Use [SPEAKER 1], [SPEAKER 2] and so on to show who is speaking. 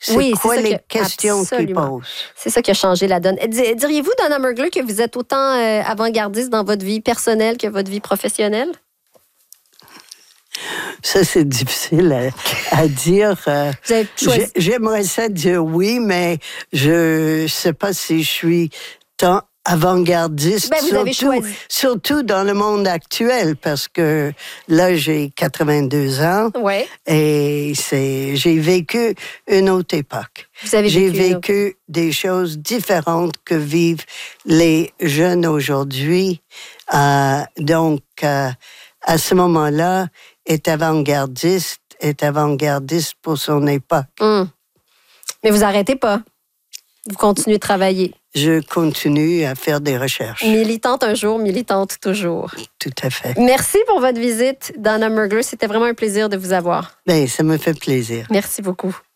[SPEAKER 1] c'est quoi les questions qu'ils posent.
[SPEAKER 2] C'est ça qui a changé la donne. Diriez-vous, Donna Mergler, que vous êtes autant avant-gardiste dans votre vie personnelle que votre vie professionnelle?
[SPEAKER 1] Ça, c'est difficile à dire. J'aimerais ça dire oui, mais je ne sais pas si je suis tant avant-gardiste, surtout dans le monde actuel, parce que là, j'ai 82 ans et j'ai vécu une autre époque. J'ai vécu des choses différentes que vivent les jeunes aujourd'hui. Donc, à ce moment-là, est avant-gardiste pour son époque.
[SPEAKER 2] Mais vous n'arrêtez pas. Vous continuez de travailler.
[SPEAKER 1] Je continue à faire des recherches.
[SPEAKER 2] Militante un jour, militante toujours.
[SPEAKER 1] Tout à fait.
[SPEAKER 2] Merci pour votre visite, Donna Mergler. C'était vraiment un plaisir de vous avoir.
[SPEAKER 1] Bien, ça me fait plaisir.
[SPEAKER 2] Merci beaucoup.